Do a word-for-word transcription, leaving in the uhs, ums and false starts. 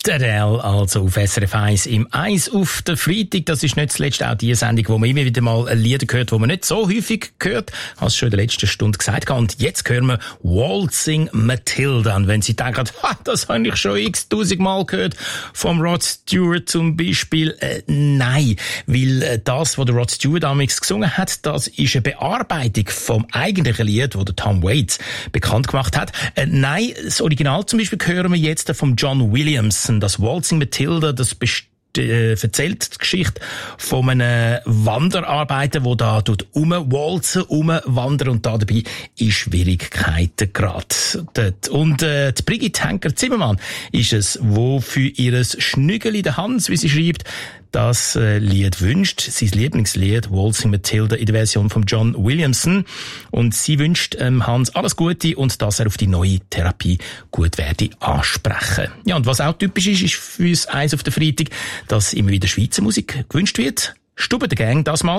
Der Adele, also auf S R F eins im eins auf der Freitag. Das ist nicht zuletzt auch die Sendung, wo man immer wieder mal Lieder hört, die man nicht so häufig hört. Hast du schon in der letzten Stunde gesagt. Und jetzt hören wir Waltzing Matilda. Und wenn Sie denken, ha, das habe ich schon x-tausend Mal gehört, vom Rod Stewart zum Beispiel, äh, nein. Weil äh, das, was der Rod Stewart damals gesungen hat, das ist eine Bearbeitung vom eigentlichen Lied, das der Tom Waits bekannt gemacht hat. Äh, nein, das Original zum Beispiel hören wir jetzt von John Williams. Das Waltzing Matilda, das best- äh, erzählt die Geschichte von einem Wanderarbeiter, der da rumwalzen, rumwandern und da dabei in Schwierigkeiten gerät. Und äh, die Brigitte Henker-Zimmermann ist es, wo für ihr Schnüggeli der Hans, wie sie schreibt, das äh, Lied wünscht, sein Lieblingslied, Waltzing Matilda, in der Version von John Williamson. Und sie wünscht ähm, Hans alles Gute und dass er auf die neue Therapie gut werde ansprechen. Ja, und was auch typisch ist, ist für uns eins auf der Freitag, dass immer wieder Schweizer Musik gewünscht wird. Stube der Gang das mal.